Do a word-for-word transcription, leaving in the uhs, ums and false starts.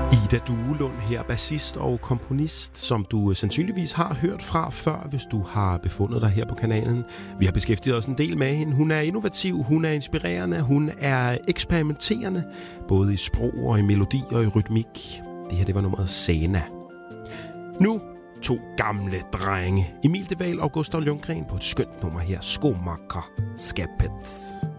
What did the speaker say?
Ida Duelund her, bassist og komponist, som du sandsynligvis har hørt fra før, hvis du har befundet dig her på kanalen. Vi har beskæftiget os en del med hende. Hun er innovativ, hun er inspirerende, hun er eksperimenterende, både i sprog og i melodi og i rytmik. Det her, det var nummeret Sana. Nu to gamle drenge. Emil de Waal og Gustav Lundgren på et skønt nummer her. Skomaker Skabet.